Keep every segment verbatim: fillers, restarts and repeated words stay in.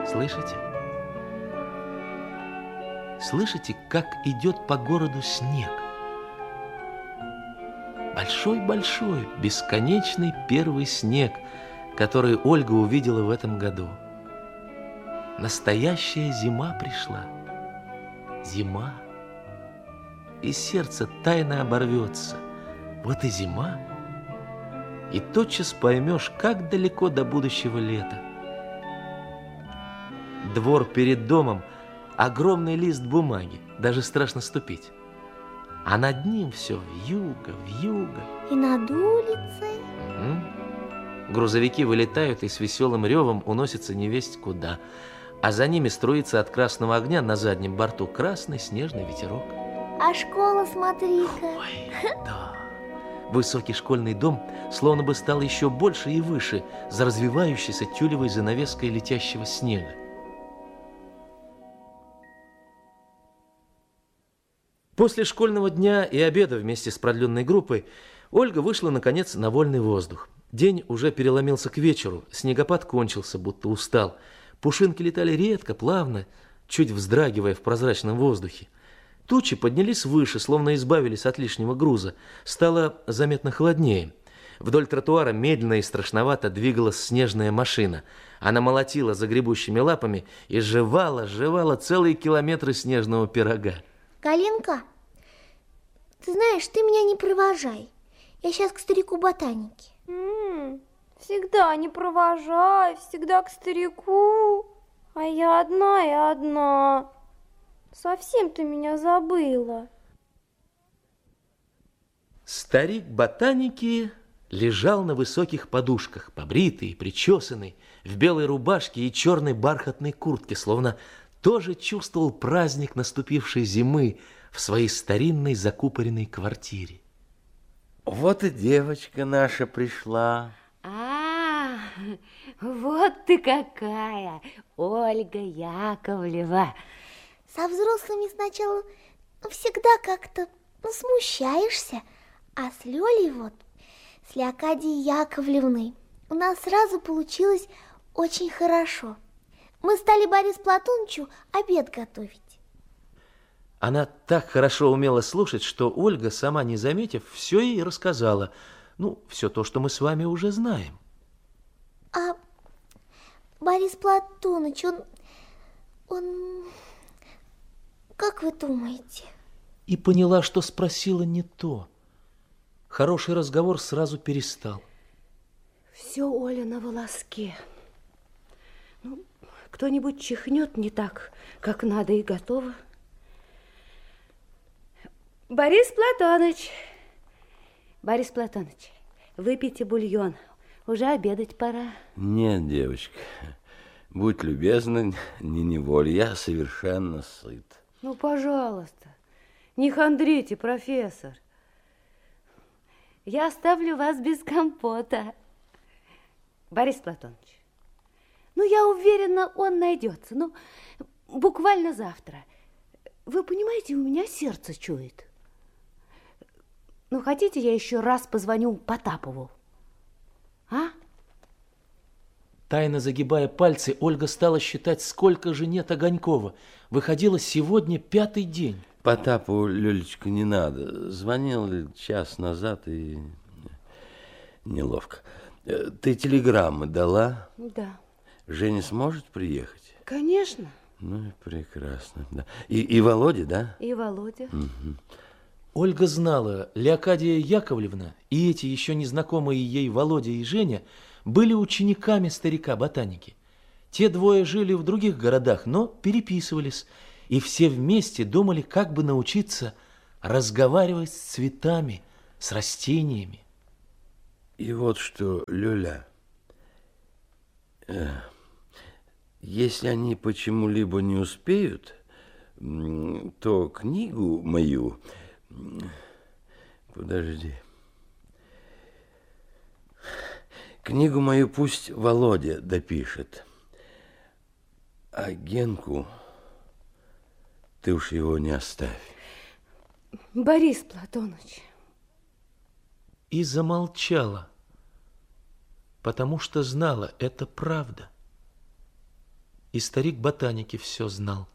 Слышите? Слышите, как идет по городу снег? Большой-большой, бесконечный первый снег, который Ольга увидела в этом году. Настоящая зима пришла. Зима. И сердце тайно оборвется. Вот и зима. И тотчас поймешь, как далеко до будущего лета. Двор перед домом — огромный лист бумаги, даже страшно ступить. А над ним все вьюга, вьюга. И над улицей. Угу. Грузовики вылетают и с веселым ревом уносятся невесть куда. А за ними струится от красного огня на заднем борту красный снежный ветерок. А школа, смотри-ка. Ой, да. Высокий школьный дом словно бы стал еще больше и выше за развивающейся тюлевой занавеской летящего снега. После школьного дня и обеда вместе с продленной группой Ольга вышла, наконец, на вольный воздух. День уже переломился к вечеру, снегопад кончился, будто устал. Пушинки летали редко, плавно, чуть вздрагивая в прозрачном воздухе. Тучи поднялись выше, словно избавились от лишнего груза. Стало заметно холоднее. Вдоль тротуара медленно и страшновато двигалась снежная машина. Она молотила загребущими лапами и жевала, жевала целые километры снежного пирога. Галинка, ты знаешь, ты меня не провожай. Я сейчас к старику ботаники. М-м, всегда не провожай, всегда к старику. А я одна и одна. Совсем ты меня забыла. Старик ботаники лежал на высоких подушках, побритый и причесанный, в белой рубашке и черной бархатной куртке, словно тоже чувствовал праздник наступившей зимы в своей старинной закупоренной квартире. Вот и девочка наша пришла. А, вот ты какая, Ольга Яковлева. Со взрослыми сначала всегда как-то ну, смущаешься, а с Лёлей вот, с Леокадией Яковлевной, у нас сразу получилось очень хорошо. Мы стали Борису Платоновичу обед готовить. Она так хорошо умела слушать, что Ольга, сама не заметив, все ей рассказала. Ну, все то, что мы с вами уже знаем. А Борис Платонович, он... он... Как вы думаете? И поняла, что спросила не то. Хороший разговор сразу перестал. Все, Оля, на волоске. Ну, кто-нибудь чихнет не так, как надо, и готово. Борис Платоныч, Борис Платоныч, выпейте бульон. Уже обедать пора. Нет, девочка, будь любезна, не неволь, я совершенно сыт. Ну, пожалуйста, не хандрите, профессор. Я оставлю вас без компота. Борис Платоныч, ну, я уверена, он найдется. Ну, буквально завтра. Вы понимаете, у меня сердце чует. Ну, хотите, я еще раз позвоню Потапову? А? Тайно загибая пальцы, Ольга стала считать, сколько же нет Огонькова. Выходило сегодня пятый день. Потапову, Лёлечка, не надо. Звонил час назад и неловко. Ты телеграммы дала? Да. Женя сможет приехать? Конечно. Ну и прекрасно. Да. И, и Володя, да? И Володя. Угу. Ольга знала, Леокадия Яковлевна и эти еще незнакомые ей Володя и Женя были учениками старика-ботаники. Те двое жили в других городах, но переписывались, и все вместе думали, как бы научиться разговаривать с цветами, с растениями. И вот что, Лёля, э, если они почему-либо не успеют, то книгу мою... Подожди. Книгу мою пусть Володя допишет. А Генку ты уж его не оставь. Борис Платоныч. И замолчала, потому что знала, это правда. и старик ботаники все знал.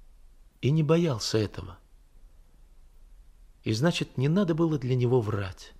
И не боялся этого. И значит, не надо было для него врать.